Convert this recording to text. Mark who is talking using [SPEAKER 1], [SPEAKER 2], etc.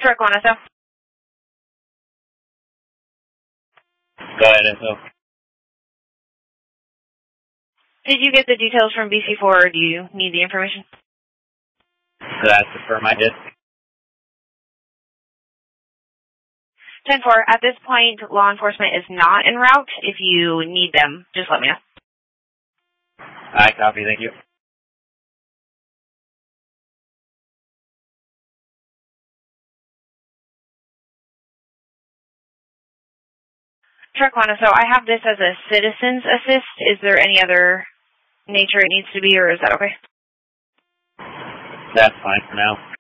[SPEAKER 1] Truck one, so.
[SPEAKER 2] Go ahead, SO.
[SPEAKER 1] Did you get the details from BC4, or do you need the information?
[SPEAKER 2] That's the firm I did.
[SPEAKER 1] 10-4, at this point, law enforcement is not en route. If you need them, just let me know.
[SPEAKER 2] I copy, thank you.
[SPEAKER 1] Truck one, so I have this as a citizen's assist. Is there any other nature it needs to be, or is that okay?
[SPEAKER 2] That's fine for now.